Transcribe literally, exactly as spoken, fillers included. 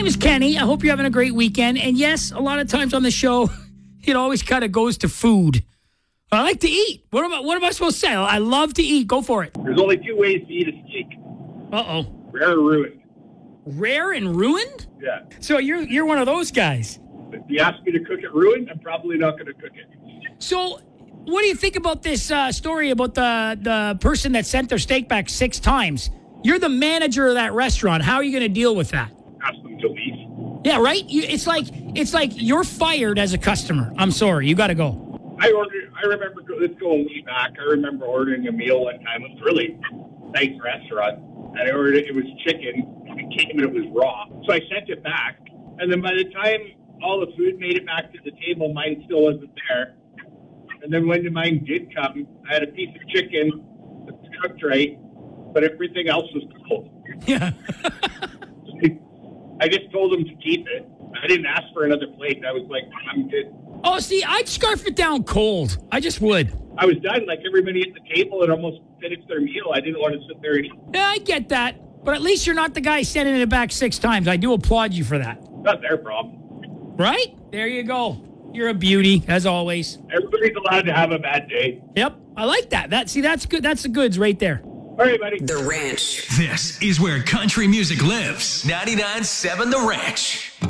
name is Kenny. I hope you're having a great weekend. And yes, a lot of times on the show, it always kind of goes to food. I like to eat. What am I, what am I supposed to say? I love to eat. Go for it. There's only two ways to eat a steak. Uh-oh. Rare or ruined. Rare and ruined? Yeah. So you're you're one of those guys. If you ask me to cook it ruined, I'm probably not going to cook it. So what do you think about this uh, story about the, the person that sent their steak back six times? You're the manager of that restaurant. How are you going to deal with that? Ask them to leave. Yeah, right? You, it's like it's like you're fired as a customer. I'm sorry. You got to go. I ordered, I remember, let's go way back. I remember ordering a meal one time. It was a really nice restaurant. And I ordered it. It was chicken. It came and it was raw. So I sent it back. And then by the time all the food made it back to the table, mine still wasn't there. And then when mine did come, I had a piece of chicken that was cooked right, but everything else was cold. Yeah. I just told them to keep it. I didn't ask for another plate. I was like, I'm good. Oh, see, I'd scarf it down cold. I just would. I was done. Like everybody at the table had almost finished their meal. I didn't want to sit there and eat. Yeah, I get that. But at least you're not the guy sending it back six times. I do applaud you for that. Not their problem. Right? There you go. You're a beauty, as always. Everybody's allowed to have a bad day. Yep. I like that. That See, that's good. That's the goods right there. All right, buddy. The Ranch. This is where country music lives. ninety-nine point seven The Ranch.